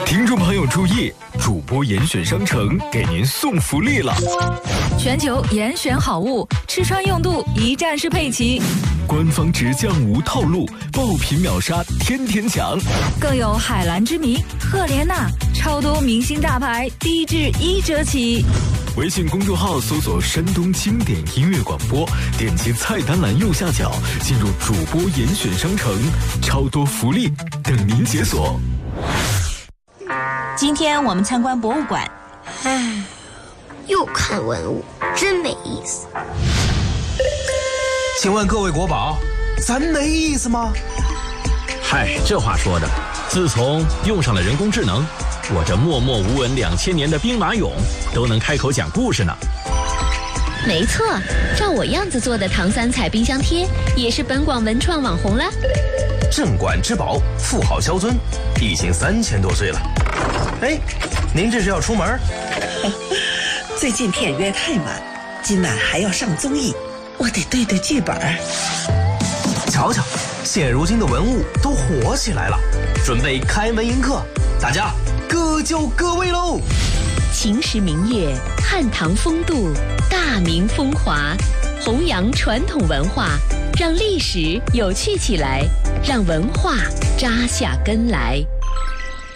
听众朋友注意，主播严选商城给您送福利了！ 全球严选好物，吃穿用度一站式配齐。 官方直降无套路，爆品秒杀，天天抢。 更有海蓝之谜、赫莲娜，超多明星大牌，低至1折起。 微信公众号搜索山东经典音乐广播，点击菜单栏右下角进入主播严选商城，超多福利等您解锁。 今天我们参观博物馆， 又看文物，真没意思。 请问各位国宝，咱没意思吗？ 嗨，这话说的，自从用上了人工智能，我这默默无闻2000年的兵马俑都能开口讲故事呢。 没错，照我样子做的唐三彩冰箱贴也是本广文创网红了。 镇馆之宝，富豪萧尊，已经3000多岁了。哎，您这是要出门？ 最近片约太满，今晚还要上综艺，我得对对剧本。 瞧瞧，现如今的文物都火起来了，准备开门迎客，大家各就各位喽！ 秦时明月，汉唐风度，大明风华，弘扬传统文化，让历史有趣起来，让文化扎下根来。